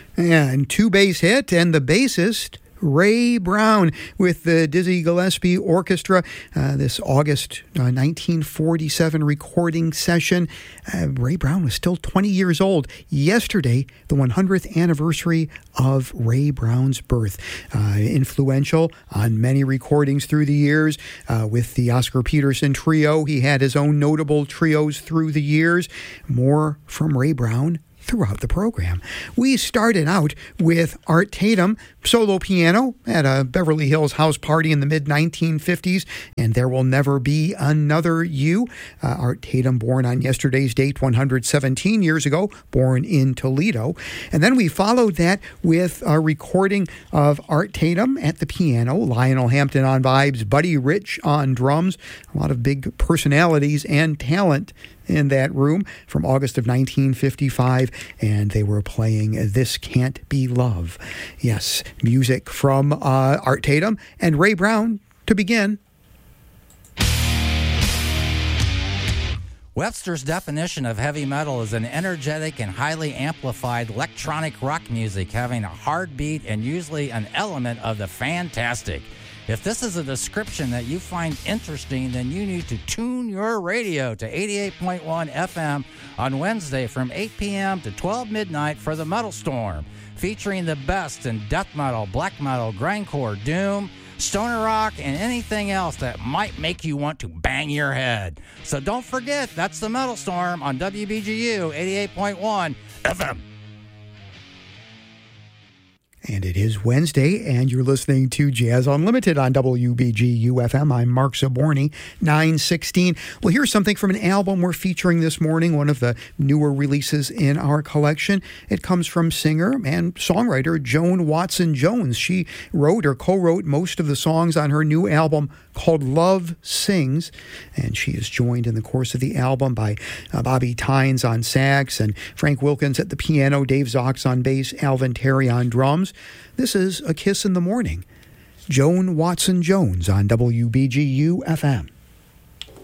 And two-bass hit, and the bassist, Ray Brown, with the Dizzy Gillespie Orchestra. This August 1947 recording session. Ray Brown was still 20 years old. Yesterday, the 100th anniversary of Ray Brown's birth. Influential on many recordings through the years. With the Oscar Peterson Trio, he had his own notable trios through the years. More from Ray Brown throughout the program. We started out with Art Tatum, solo piano at a Beverly Hills house party in the mid-1950s, and There Will Never Be Another You. Art Tatum, born on yesterday's date 117 years ago, born in Toledo. And then we followed that with a recording of Art Tatum at the piano, Lionel Hampton on vibes, Buddy Rich on drums, a lot of big personalities and talent in that room from August of 1955, and they were playing This Can't Be Love. Yes, music from Art Tatum and Ray Brown to begin. Webster's definition of heavy metal is an energetic and highly amplified electronic rock music having a hard beat and usually an element of the fantastic. If this is a description that you find interesting, then you need to tune your radio to 88.1 FM on Wednesday from 8 p.m. to 12 midnight for the Metal Storm, featuring the best in death metal, black metal, grindcore, doom, stoner rock, and anything else that might make you want to bang your head. So don't forget, that's the Metal Storm on WBGU 88.1 FM. And it is Wednesday, and you're listening to Jazz Unlimited on WBGU-FM. I'm Mark Zaborny, 916. Well, here's something from an album we're featuring this morning, one of the newer releases in our collection. It comes from singer and songwriter Joan Watson-Jones. She wrote or co-wrote most of the songs on her new album called Love Sings, and she is joined in the course of the album by Bobby Tynes on sax and Frank Wilkins at the piano, Dave Zox on bass, Alvin Terry on drums. This is A Kiss in the Morning. Joan Watson-Jones on WBGU-FM.